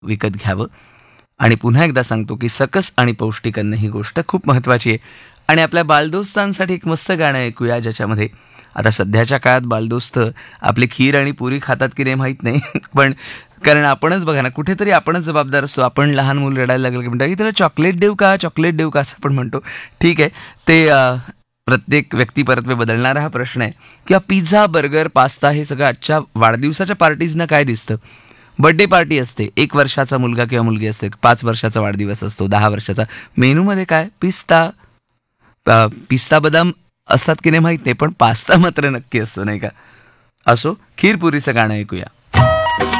विकत घ्यावं. आणि पुन्हा एकदा सांगतो की सकस आणि पौष्टिक अन्न ही गोष्ट खूप महत्त्वाची आहे. आणि आपल्या बालदोस्तांसाठी एक मस्त गाणं ऐकूया, ज्याच्यामध्ये आता सध्याच्या काळात बालदोस्त आपली खीर आणि पुरी खातात की नाही माहीत नाही पण कारण आपणच बघा ना, कुठेतरी आपणच जबाबदार असतो. आपण लहान मूल रडायला लागलं की म्हणतो, की त्याला चॉकलेट देऊ का, चॉकलेट देऊ का, असं आपण म्हणतो. ठीक आहे, ते प्रत्येक व्यक्ती परत्वे बदलणारा हा प्रश्न आहे. किंवा पिझ्झा, बर्गर, पास्ता हे सगळं आजच्या वाढदिवसाच्या पार्टीजना काय दिसतं. बर्थडे पार्टी असते, 1 वर्षाचा मुलगा किंवा मुलगी असते, 5 वर्षाचा वाढदिवस असतो, 10 वर्षाचा. मेनूमध्ये काय, पिस्ता बदाम असतात की नाही माहीत नाही, पण पास्ता मात्र नक्की असतो, नाही का. असो, खीरपुरीचं गाणं ऐकूया.